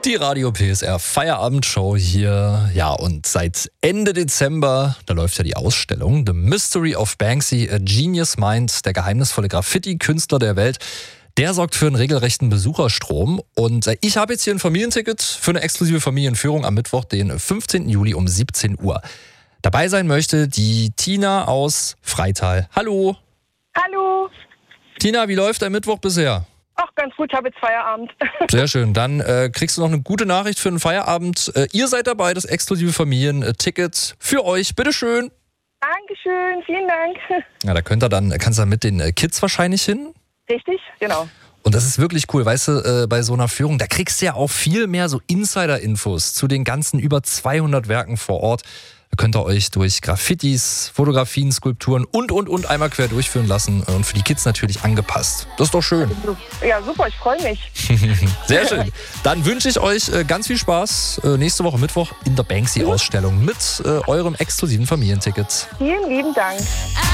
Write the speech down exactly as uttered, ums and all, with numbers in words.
Die Radio P S R Feierabendshow hier. Ja, und seit Ende Dezember, da läuft ja die Ausstellung The Mystery of Banksy, A Genius Mind, der geheimnisvolle Graffiti-Künstler der Welt. Der sorgt für einen regelrechten Besucherstrom. Und ich habe jetzt hier ein Familienticket für eine exklusive Familienführung am Mittwoch, den fünfzehnten Juli um siebzehn Uhr. Dabei sein möchte die Tina aus Freital. Hallo. Hallo. Tina, wie läuft dein Mittwoch bisher? Ach, ganz gut, ich habe jetzt Feierabend. Sehr schön. Dann äh, kriegst du noch eine gute Nachricht für den Feierabend. Äh, ihr seid dabei, das exklusive Familienticket für euch. Bitteschön. Dankeschön, vielen Dank. Ja, da könnt ihr dann, kannst du dann mit den äh, Kids wahrscheinlich hin. Richtig, genau. Und das ist wirklich cool, weißt du, äh, bei so einer Führung, da kriegst du ja auch viel mehr so Insider-Infos zu den ganzen über zweihundert Werken vor Ort. Da könnt ihr euch durch Graffitis, Fotografien, Skulpturen und, und, und einmal quer durchführen lassen und für die Kids natürlich angepasst. Das ist doch schön. Ja, super, ich freue mich. Sehr schön. Dann wünsche ich euch äh, ganz viel Spaß äh, nächste Woche Mittwoch in der Banksy-Ausstellung mit äh, eurem exklusiven Familienticket. Vielen lieben Dank.